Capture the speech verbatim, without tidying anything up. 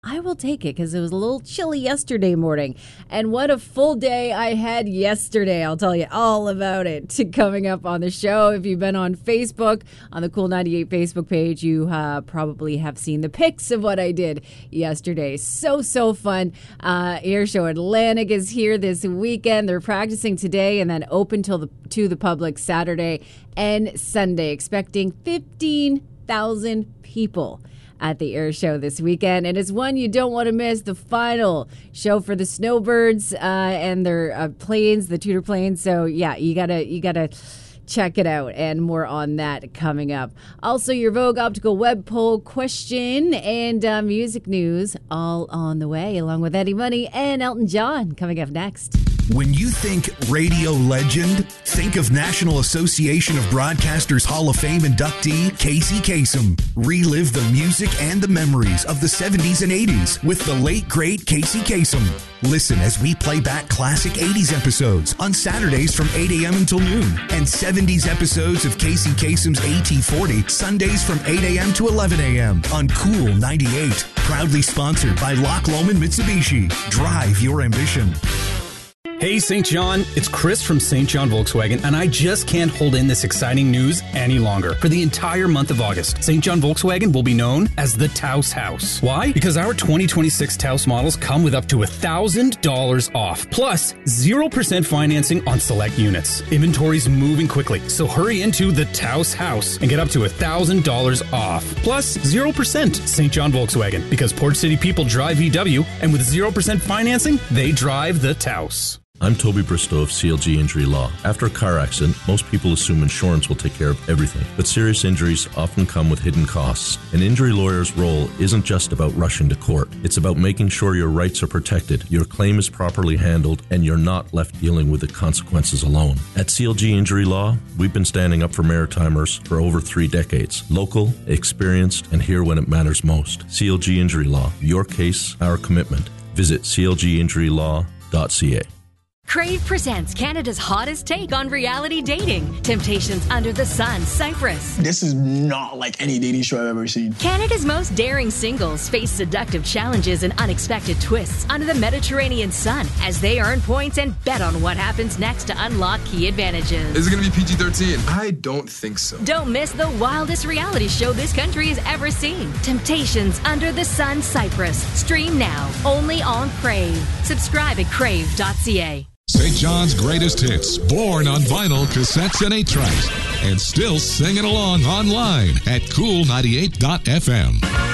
I will take it because it was a little chilly yesterday morning. And what a full day I had yesterday. I'll tell you all about it coming up on the show. If you've been on Facebook, on the Cool ninety-eight Facebook page, you uh, probably have seen the pics of what I did yesterday. So, so fun. Uh, Air Show Atlantic is here this weekend. They're practicing today and then open till the, to the public Saturday and Sunday, expecting fifteen thousand people at the Air Show this weekend. And it's one you don't want to miss, the final show for the Snowbirds uh, and their uh, planes, the Tudor planes. So yeah, you gotta you gotta check it out, and more on that coming up. Also, your Vogue Optical Web Poll question and uh, music news all on the way, along with Eddie Money and Elton John coming up next. When you think radio legend, think of National Association of Broadcasters Hall of Fame inductee Casey Kasem. Relive the music and the memories of the seventies and eighties with the late, great Casey Kasem. Listen as we play back classic eighties episodes on Saturdays from eight a.m. until noon, and seventies episodes of Casey Kasem's A T forty Sundays from eight a.m. to eleven a.m. on Cool ninety-eight. Proudly sponsored by Loch Lomond Mitsubishi. Drive your ambition. Hey, Saint John, it's Chris from Saint John Volkswagen, and I just can't hold in this exciting news any longer. For the entire month of August, Saint John Volkswagen will be known as the Taos House. Why? Because our twenty twenty-six Taos models come with up to one thousand dollars off, plus zero percent financing on select units. Inventory's moving quickly, so hurry into the Taos House and get up to one thousand dollars off, plus zero percent. Saint John Volkswagen, because Port City people drive V W, and with zero percent financing, they drive the Taos. I'm Toby Bristow of C L G Injury Law. After a car accident, most people assume insurance will take care of everything, but serious injuries often come with hidden costs. An injury lawyer's role isn't just about rushing to court. It's about making sure your rights are protected, your claim is properly handled, and you're not left dealing with the consequences alone. At C L G Injury Law, we've been standing up for Maritimers for over three decades. Local, experienced, and here when it matters most. C L G Injury Law. Your case, our commitment. Visit c l g injury law dot c a. Crave presents Canada's hottest take on reality dating. Temptations Under the Sun, Cyprus. This is not like any dating show I've ever seen. Canada's most daring singles face seductive challenges and unexpected twists under the Mediterranean sun as they earn points and bet on what happens next to unlock key advantages. Is it going to be P G thirteen? I don't think so. Don't miss the wildest reality show this country has ever seen. Temptations Under the Sun, Cyprus. Stream now, only on Crave. Subscribe at crave dot c a. Saint John's greatest hits, born on vinyl, cassettes, and eight tracks, and still singing along online at cool ninety-eight dot f m.